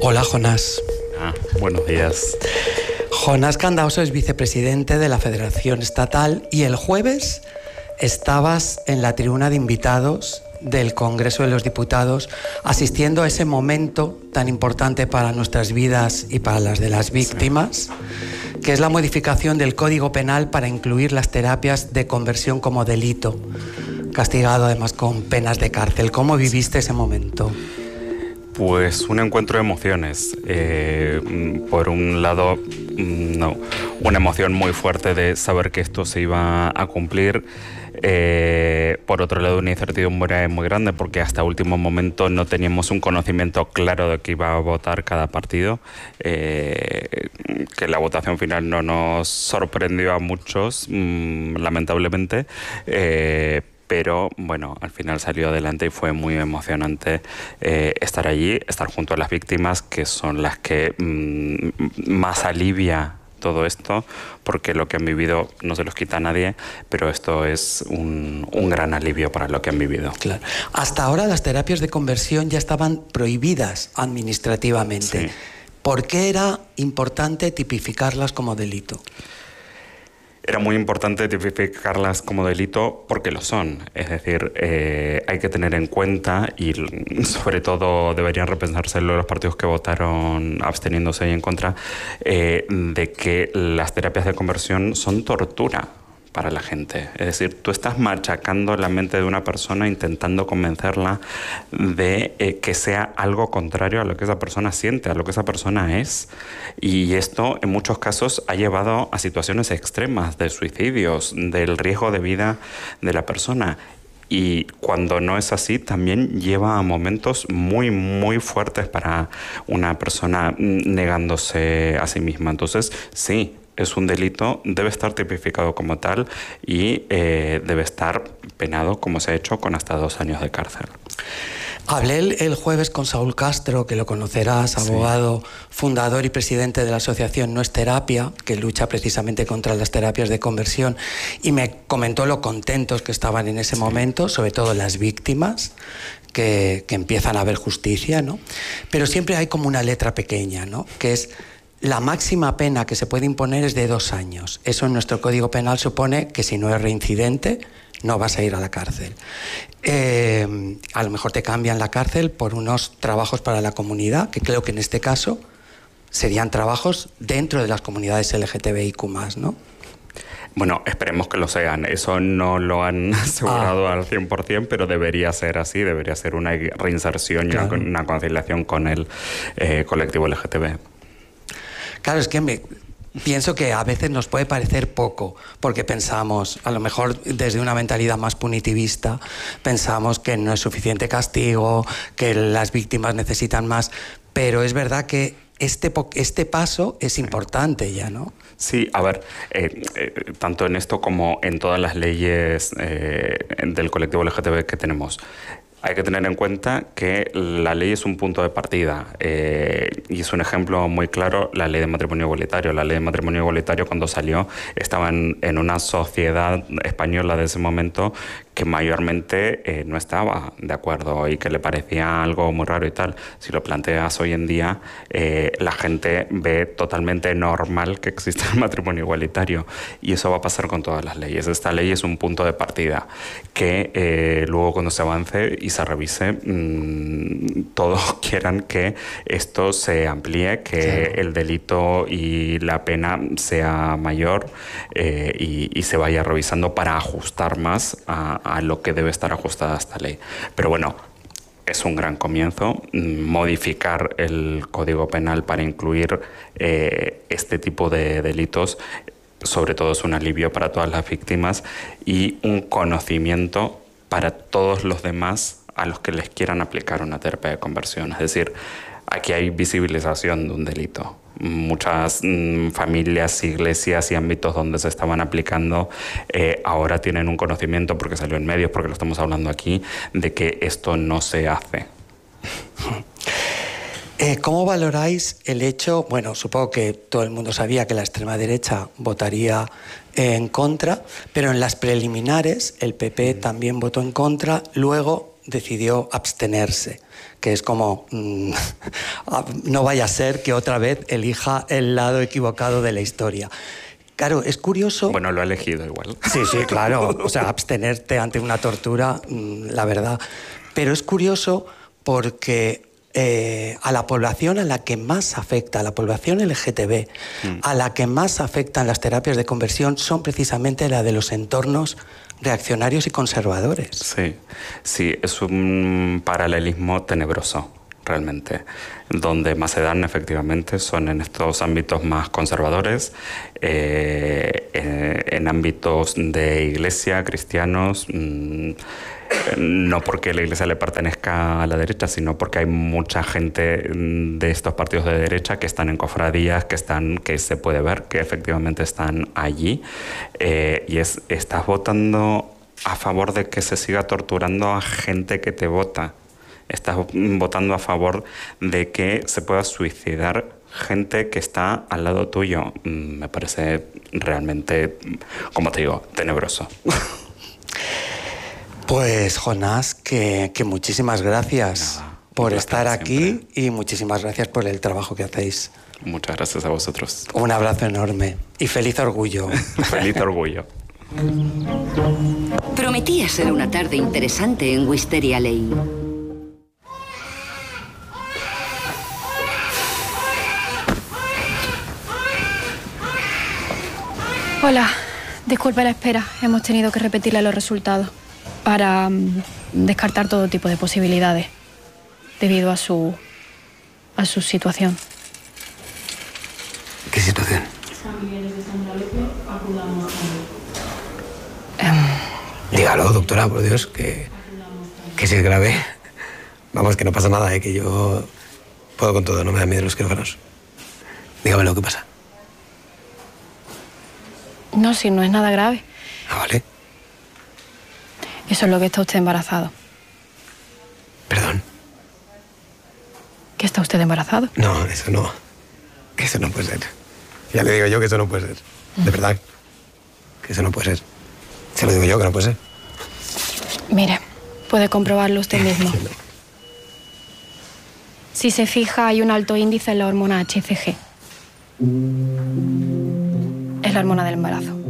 Hola, Jonás. Buenos días. Jonás Candauso es vicepresidente de la Federación Estatal y el jueves estabas en la tribuna de invitados del Congreso de los Diputados asistiendo a ese momento tan importante para nuestras vidas y para las de las víctimas, que es la modificación del Código Penal para incluir las terapias de conversión como delito, castigado además con penas de cárcel. ¿Cómo viviste ese momento? Pues un encuentro de emociones. Por un lado, una emoción muy fuerte de saber que esto se iba a cumplir. Por otro lado, una incertidumbre muy grande porque hasta último momento no teníamos un conocimiento claro de que iba a votar cada partido. Que la votación final no nos sorprendió a muchos, lamentablemente. Pero bueno, al final salió adelante y fue muy emocionante estar allí, estar junto a las víctimas, que son las que más alivia todo esto, porque lo que han vivido no se los quita a nadie, pero esto es un gran alivio para lo que han vivido. Claro. Hasta ahora las terapias de conversión ya estaban prohibidas administrativamente. Sí. ¿Por qué era importante tipificarlas como delito? Era muy importante tipificarlas como delito porque lo son. Es decir, hay que tener en cuenta, y sobre todo deberían repensárselo los partidos que votaron absteniéndose y en contra, de que las terapias de conversión son tortura para la gente. Es decir, tú estás machacando la mente de una persona intentando convencerla de que sea algo contrario a lo que esa persona siente, a lo que esa persona es. Y esto en muchos casos ha llevado a situaciones extremas de suicidios, del riesgo de vida de la persona. Y cuando no es así, también lleva a momentos muy, muy fuertes para una persona negándose a sí misma. Entonces, sí, es un delito, debe estar tipificado como tal y debe estar penado, como se ha hecho, con hasta 2 años de cárcel. Hablé el jueves con Saúl Castro, que lo conocerás, abogado, fundador y presidente de la asociación No es Terapia, que lucha precisamente contra las terapias de conversión, y me comentó lo contentos que estaban en ese momento, sobre todo las víctimas, que empiezan a ver justicia, ¿no? Pero siempre hay como una letra pequeña, ¿no? Que es: la máxima pena que se puede imponer es de 2 años. Eso en nuestro Código Penal supone que si no es reincidente, no vas a ir a la cárcel. A lo mejor te cambian la cárcel por unos trabajos para la comunidad, que creo que en este caso serían trabajos dentro de las comunidades LGTBIQ+, ¿no? Bueno, esperemos que lo sean. Eso no lo han asegurado al 100%, pero debería ser así. Debería ser una reinserción y una conciliación con el colectivo LGTB. Claro, es que pienso que a veces nos puede parecer poco, porque pensamos, a lo mejor desde una mentalidad más punitivista, pensamos que no es suficiente castigo, que las víctimas necesitan más, pero es verdad que este paso es importante ya, ¿no? Sí, a ver, tanto en esto como en todas las leyes del colectivo LGTB que tenemos, hay que tener en cuenta que la ley es un punto de partida y es un ejemplo muy claro la ley de matrimonio igualitario. La ley de matrimonio igualitario, cuando salió, estaba en una sociedad española de ese momento que mayormente no estaba de acuerdo y que le parecía algo muy raro y tal. Si lo planteas hoy en día, la gente ve totalmente normal que exista el matrimonio igualitario, y eso va a pasar con todas las leyes. Esta ley es un punto de partida que luego, cuando se avance y se revise, todos quieran que esto se amplíe, que el delito y la pena sea mayor y se vaya revisando para ajustar más a lo que debe estar ajustada esta ley. Pero bueno, es un gran comienzo. Modificar el Código Penal para incluir este tipo de delitos, sobre todo, es un alivio para todas las víctimas y un conocimiento para todos los demás a los que les quieran aplicar una terapia de conversión. Es decir, aquí hay visibilización de un delito. Muchas familias, iglesias y ámbitos donde se estaban aplicando ahora tienen un conocimiento, porque salió en medios, porque lo estamos hablando aquí, de que esto no se hace. ¿Cómo valoráis el hecho? Bueno, supongo que todo el mundo sabía que la extrema derecha votaría en contra, pero en las preliminares el PP también votó en contra. Luego decidió abstenerse, que es como, no vaya a ser que otra vez elija el lado equivocado de la historia. Claro, es curioso... Bueno, lo ha elegido igual. Sí, claro. O sea, abstenerte ante una tortura, la verdad. Pero es curioso porque a la población a la que más afecta, a la población LGTB, a la que más afectan las terapias de conversión son precisamente la de los entornos reaccionarios y conservadores. Sí, es un paralelismo tenebroso, realmente. Donde más se dan, efectivamente, son en estos ámbitos más conservadores, en ámbitos de iglesia, cristianos, no porque la iglesia le pertenezca a la derecha, sino porque hay mucha gente de estos partidos de derecha que están en cofradías, que se puede ver que efectivamente están allí, y estás votando a favor de que se siga torturando a gente que te vota. Estás votando a favor de que se pueda suicidar gente que está al lado tuyo. Me parece realmente, como te digo, tenebroso. Pues, Jonás, que muchísimas gracias por estar aquí y muchísimas gracias por el trabajo que hacéis. Muchas gracias a vosotros. Un abrazo enorme y feliz orgullo. Feliz orgullo. Prometía ser una tarde interesante en Wisteria Lane. Hola, disculpe la espera. Hemos tenido que repetirle los resultados para descartar todo tipo de posibilidades debido a su situación. ¿Qué situación? Dígalo, doctora, por Dios, que si es grave. Vamos, que no pasa nada, que yo puedo con todo, no me da miedo los quirófanos. Dígame lo que pasa. No, si no es nada grave. Ah, vale. Eso es lo que está usted embarazado. ¿Perdón? ¿Que está usted embarazado? No, eso no. Que eso no puede ser. Ya le digo yo que eso no puede ser. De verdad. Que eso no puede ser. Se lo digo yo que no puede ser. Mire, puede comprobarlo usted mismo. Si se fija, hay un alto índice en la hormona HCG. Es la hormona del embarazo.